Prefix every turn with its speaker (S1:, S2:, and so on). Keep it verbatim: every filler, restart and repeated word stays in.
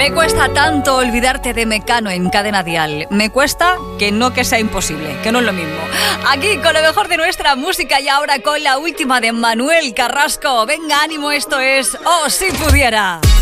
S1: Me cuesta tanto olvidarte de Mecano en Cadena Dial. Me cuesta que no que sea imposible, que no es lo mismo. Aquí con lo mejor de nuestra música y ahora con la última de Manuel Carrasco. Venga, ánimo, esto es Oh, si pudiera.